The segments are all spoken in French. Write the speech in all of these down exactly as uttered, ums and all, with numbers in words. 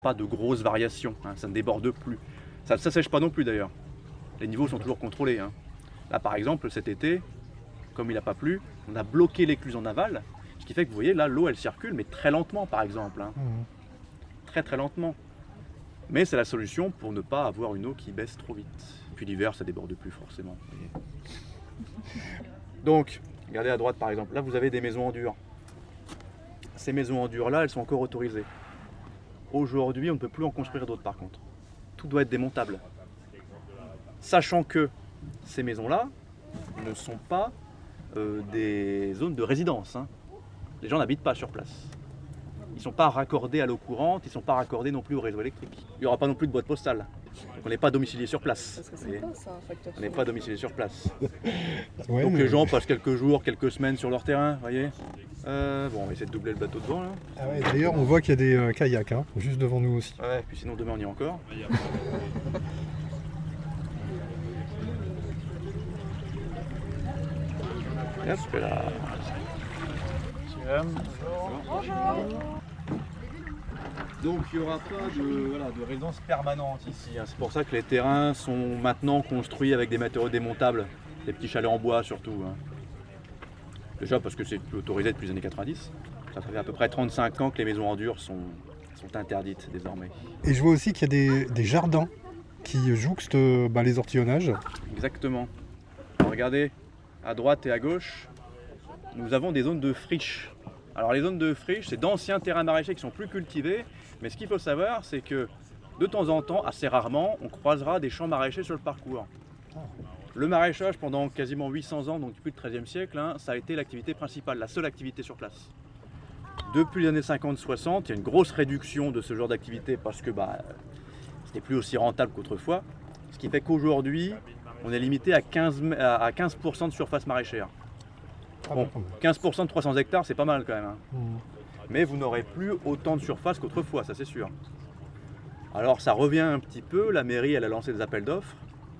Pas de grosses variations, hein, ça ne déborde plus. Ça ne s'assèche pas non plus d'ailleurs. Les niveaux sont toujours contrôlés. Hein. Là par exemple cet été, comme il n'a pas plu, on a bloqué l'écluse en aval, ce qui fait que vous voyez là l'eau elle circule mais très lentement par exemple. Hein. Mmh. Très très lentement. Mais c'est la solution pour ne pas avoir une eau qui baisse trop vite. Et puis l'hiver ça déborde plus forcément. Donc, regardez à droite par exemple, là vous avez des maisons en dur. Ces maisons en dur là elles sont encore autorisées. Aujourd'hui, on ne peut plus en construire d'autres par contre. Tout doit être démontable. Sachant que ces maisons-là ne sont pas euh, des zones de résidence. Hein. Les gens n'habitent pas sur place. Ils ne sont pas raccordés à l'eau courante, ils ne sont pas raccordés non plus au réseau électrique. Il n'y aura pas non plus de boîte postale. Donc on n'est pas domicilié sur place. Ça serait sympa, ça, un facteur. On n'est pas domicilié sur place. Ouais, Donc mais... les gens passent quelques jours, quelques semaines sur leur terrain, vous voyez. Euh, bon, on va essayer de doubler le bateau devant là. Ah ouais, d'ailleurs, on voit qu'il y a des euh, kayaks, hein, juste devant nous aussi. Ouais, puis sinon demain on y est encore. Hop là. Donc il n'y aura pas de, voilà, de résidence permanente ici. Hein. C'est pour ça que les terrains sont maintenant construits avec des matériaux démontables, des petits chalets en bois surtout. Hein. Déjà parce que c'est autorisé depuis les années quatre-vingt-dix. Ça fait à peu près trente-cinq ans que les maisons en dur sont, sont interdites désormais. Et je vois aussi qu'il y a des, des jardins qui jouxtent bah, les ortillonnages. Exactement. Alors, regardez, à droite et à gauche, nous avons des zones de friche. Alors les zones de friche, c'est d'anciens terrains maraîchers qui sont plus cultivés, mais ce qu'il faut savoir, c'est que de temps en temps, assez rarement, on croisera des champs maraîchers sur le parcours. Le maraîchage, pendant quasiment huit cents ans, donc depuis le treizième siècle, hein, ça a été l'activité principale, la seule activité sur place. Depuis les années cinquante soixante, il y a une grosse réduction de ce genre d'activité parce que bah, c'était plus aussi rentable qu'autrefois, ce qui fait qu'aujourd'hui, on est limité à quinze pour cent de surface maraîchère. Bon, quinze pour cent de trois cents hectares, c'est pas mal quand même. Hein. Mmh. Mais vous n'aurez plus autant de surface qu'autrefois, ça c'est sûr. Alors ça revient un petit peu, la mairie elle a lancé des appels d'offres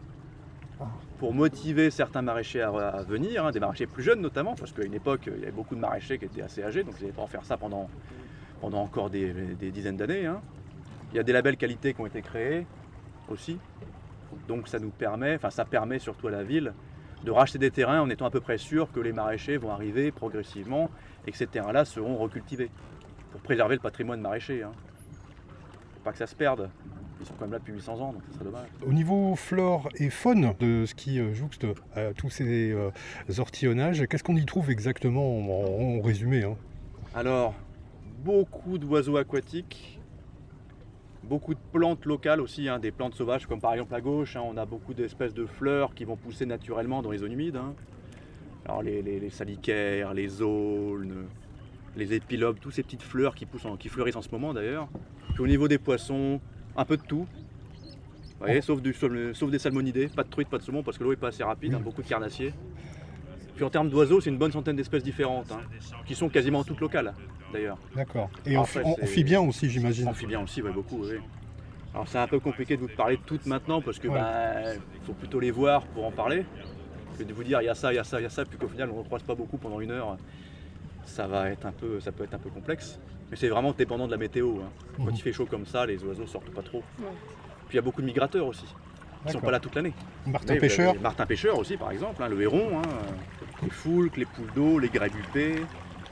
pour motiver certains maraîchers à, à venir, hein, des maraîchers plus jeunes notamment, parce qu'à une époque il y avait beaucoup de maraîchers qui étaient assez âgés, donc ils n'avaient pas en faire ça pendant, pendant encore des, des dizaines d'années. Hein. Il y a des labels qualité qui ont été créés aussi, donc ça nous permet, enfin ça permet surtout à la ville de racheter des terrains en étant à peu près sûr que les maraîchers vont arriver progressivement et que ces terrains-là seront recultivés pour préserver le patrimoine maraîcher. Hein. Faut pas que ça se perde. Ils sont quand même là depuis huit cents ans, donc ça serait dommage. Au niveau flore et faune de ce qui jouxte euh, tous ces euh, ortillonnages, qu'est-ce qu'on y trouve exactement en, en résumé hein? Alors, beaucoup d'oiseaux aquatiques, beaucoup de plantes locales aussi, hein, des plantes sauvages comme par exemple à gauche, hein, on a beaucoup d'espèces de fleurs qui vont pousser naturellement dans les zones humides. Hein. Alors les, les, les salicaires, les aulnes, les épilobes, toutes ces petites fleurs qui, poussent en, qui fleurissent en ce moment d'ailleurs. Puis au niveau des poissons, un peu de tout. Vous voyez, oh. sauf, du, sauf des salmonidés, pas de truites, pas de saumon parce que l'eau est pas assez rapide, oui. hein, beaucoup de carnassiers. Puis en termes d'oiseaux, c'est une bonne centaine d'espèces différentes, hein, qui sont quasiment toutes locales d'ailleurs. D'accord. Et Après, amphibien aussi, j'imagine. Amphibien aussi, ouais, beaucoup, oui. Alors c'est un peu compliqué de vous parler de toutes maintenant parce que ouais. bah, faut plutôt les voir pour en parler. Que de vous dire il y a ça, il y a ça, il y a ça, puis qu'au final on ne croise pas beaucoup pendant une heure, ça va être un peu, ça peut être un peu complexe. Mais c'est vraiment dépendant de la météo. Hein. Quand mmh. il fait chaud comme ça, les oiseaux sortent pas trop. Ouais. Puis il y a beaucoup de migrateurs aussi, qui ne sont pas là toute l'année. Martin pêcheur. Martin pêcheur aussi par exemple, hein, le héron, hein, les foulques, les poules d'eau, les grébupées,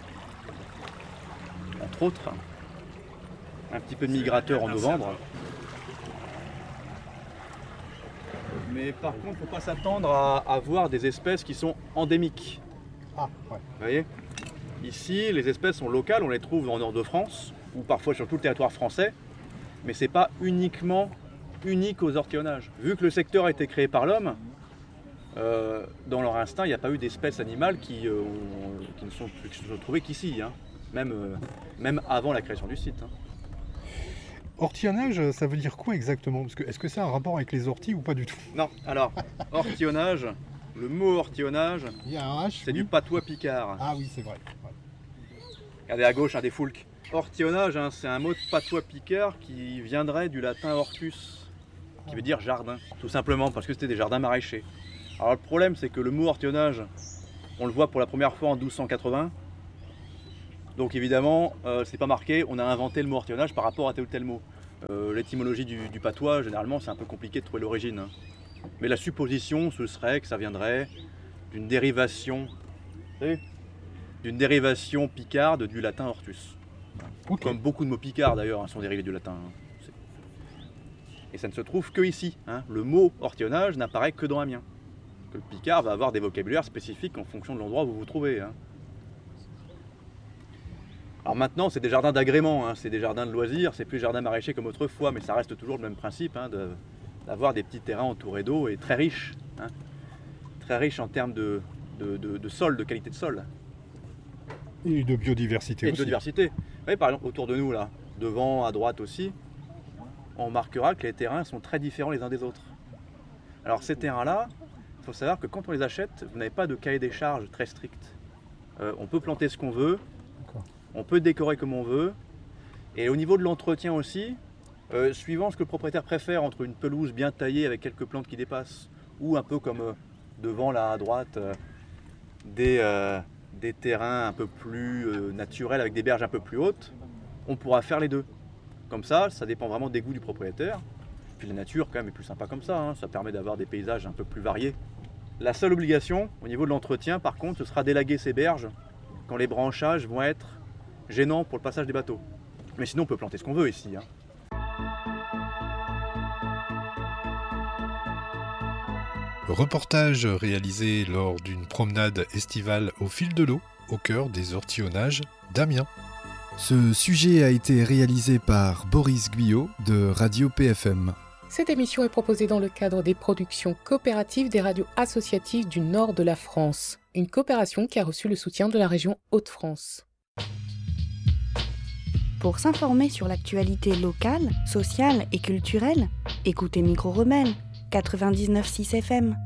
entre autres. Un petit peu de migrateurs en novembre. Mais par contre, il ne faut pas s'attendre à, à voir des espèces qui sont endémiques. Ah, ouais. Vous voyez ? Ici, les espèces sont locales, on les trouve dans le nord de France, ou parfois sur tout le territoire français, mais ce n'est pas uniquement unique aux ortillonnages. Vu que le secteur a été créé par l'homme, euh, dans leur instinct, il n'y a pas eu d'espèces animales qui, euh, ont, qui ne sont, qui se sont trouvées qu'ici, hein, même, euh, même avant la création du site. Hein. Ortillonnage, ça veut dire quoi exactement? Parce que, est-ce que c'est un rapport avec les orties ou pas du tout? Non, alors, ortillonnage, le mot ortillonnage, c'est oui. du patois picard. Ah oui, c'est vrai. Ouais. Regardez à gauche, hein, des foulques. Ortillonnage, hein, c'est un mot de patois picard qui viendrait du latin ortus, qui veut dire jardin, tout simplement parce que c'était des jardins maraîchers. Alors le problème, c'est que le mot ortillonnage, on le voit pour la première fois en douze cent quatre-vingts. Donc évidemment, euh, c'est pas marqué, on a inventé le mot ortillonnage par rapport à tel ou tel mot. Euh, l'étymologie du, du patois, généralement, c'est un peu compliqué de trouver l'origine. Hein. Mais la supposition, ce serait que ça viendrait d'une dérivation, d'une dérivation picarde du latin hortus. Okay. Comme beaucoup de mots picards d'ailleurs hein, sont dérivés du latin. Hein. Et ça ne se trouve que ici. Hein. Le mot ortillonnage n'apparaît que dans Amiens. Que le picard va avoir des vocabulaires spécifiques en fonction de l'endroit où vous vous trouvez. Hein. Alors maintenant, c'est des jardins d'agrément, hein. C'est des jardins de loisirs, c'est plus jardins maraîchers comme autrefois, mais ça reste toujours le même principe hein, de, d'avoir des petits terrains entourés d'eau et très riches. Hein. Très riches en termes de, de, de, de sol, de qualité de sol. Et de biodiversité et aussi. de biodiversité. Vous voyez, par exemple, autour de nous, là, devant, à droite aussi, on remarquera que les terrains sont très différents les uns des autres. Alors ces terrains-là, il faut savoir que quand on les achète, vous n'avez pas de cahier des charges très strict. Euh, on peut planter ce qu'on veut, D'accord. On peut décorer comme on veut, et au niveau de l'entretien aussi, euh, suivant ce que le propriétaire préfère, entre une pelouse bien taillée avec quelques plantes qui dépassent, ou un peu comme euh, devant là à droite, euh, des, euh, des terrains un peu plus euh, naturels avec des berges un peu plus hautes, on pourra faire les deux. Comme ça, ça dépend vraiment des goûts du propriétaire. Puis la nature quand même est plus sympa comme ça, hein. Ça permet d'avoir des paysages un peu plus variés. La seule obligation au niveau de l'entretien par contre, ce sera d'élaguer ces berges quand les branchages vont être gênants pour le passage des bateaux. Mais sinon on peut planter ce qu'on veut ici. Hein. Reportage réalisé lors d'une promenade estivale au fil de l'eau, au cœur des ortillonnages d'Amiens. Ce sujet a été réalisé par Boris Guyot de Radio P F M. Cette émission est proposée dans le cadre des productions coopératives des radios associatives du nord de la France. Une coopération qui a reçu le soutien de la région Hauts-de-France. Pour s'informer sur l'actualité locale, sociale et culturelle, écoutez Micro Rebelle, quatre-vingt-dix-neuf virgule six F M.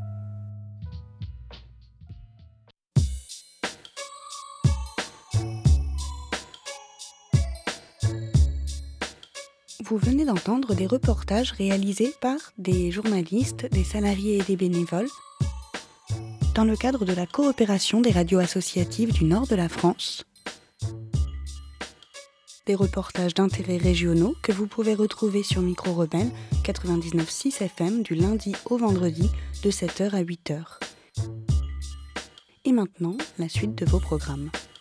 Vous venez d'entendre des reportages réalisés par des journalistes, des salariés et des bénévoles dans le cadre de la coopération des radios associatives du nord de la France. Des reportages d'intérêt régionaux que vous pouvez retrouver sur Micro Rebelle quatre-vingt-dix-neuf virgule six F M du lundi au vendredi de sept heures à huit heures. Et maintenant, la suite de vos programmes.